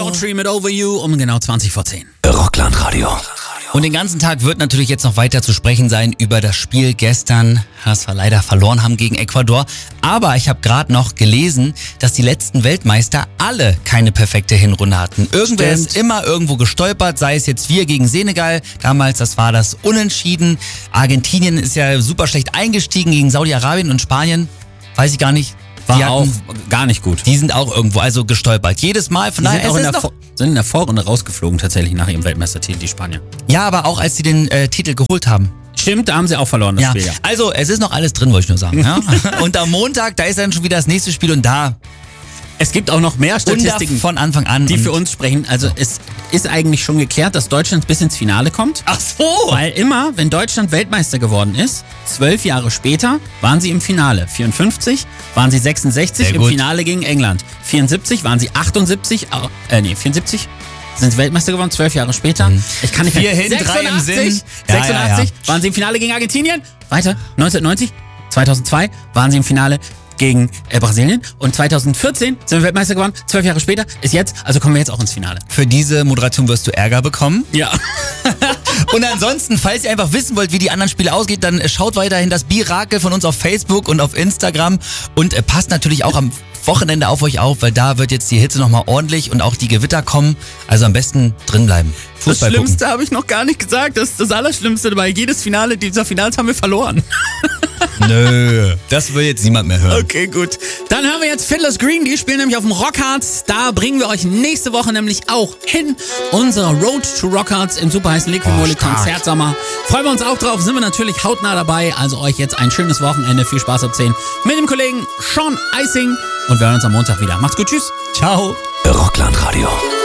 Daughtry mit Over You um genau 20 vor 10. Rockland-Radio. Und den ganzen Tag wird natürlich jetzt noch weiter zu sprechen sein über das Spiel gestern, das wir leider verloren haben gegen Ecuador. Aber ich habe gerade noch gelesen, dass die letzten Weltmeister alle keine perfekte Hinrunde hatten. Irgendwer ist immer irgendwo gestolpert, sei es jetzt wir gegen Senegal. Damals, das war das Unentschieden. Argentinien ist ja super schlecht eingestiegen gegen Saudi-Arabien und Spanien. Weiß ich gar nicht. War auch gar nicht gut. Die sind auch irgendwo also gestolpert. Jedes Mal. Von daher sind in der Vorrunde rausgeflogen tatsächlich nach ihrem Weltmeistertitel, die Spanier. Ja, aber auch als sie den Titel geholt haben. Stimmt, da haben sie auch verloren, das Spiel. Ja. Also es ist noch alles drin, wollte ich nur sagen. Ja? Und am Montag, da ist dann schon wieder das nächste Spiel und da... Es gibt auch noch mehr Statistiken von Anfang an, die für uns sprechen. Also es ist eigentlich schon geklärt, dass Deutschland bis ins Finale kommt. Ach so! Weil immer, wenn Deutschland Weltmeister geworden ist, 12 Jahre später waren sie im Finale. 54 waren sie 66 im Finale gegen England. 74 waren sie 74 sind sie Weltmeister geworden, 12 Jahre später. Ich kann nicht mehr. 3 im Sinn. 86 waren sie im Finale gegen Argentinien. Weiter, 1990, 2002 waren sie im Finale gegen Brasilien und 2014 sind wir Weltmeister geworden, 12 Jahre später ist jetzt, also kommen wir jetzt auch ins Finale. Für diese Moderation wirst du Ärger bekommen. Ja. Und ansonsten, falls ihr einfach wissen wollt, wie die anderen Spiele ausgeht, dann schaut weiterhin das Birakel von uns auf Facebook und auf Instagram und passt natürlich auch am Wochenende auf euch auf, weil da wird jetzt die Hitze nochmal ordentlich und auch die Gewitter kommen. Also am besten drinbleiben. Fußball das Schlimmste habe ich noch gar nicht gesagt. Das ist das Allerschlimmste dabei. Jedes Finale dieser Finals haben wir verloren. Nö, das will jetzt niemand mehr hören. Okay, gut. Dann haben wir jetzt Fiddler's Green. Die spielen nämlich auf dem Rockharz. Da bringen wir euch nächste Woche nämlich auch hin. Unsere Road to Rockharz im super heißen Liquid Moly Konzertsommer. Freuen wir uns auch drauf. Sind wir natürlich hautnah dabei. Also euch jetzt ein schönes Wochenende. Viel Spaß ab 10 mit dem Kollegen Sean Eising. Und wir hören uns am Montag wieder. Macht's gut. Tschüss. Ciao. Rockland-Radio.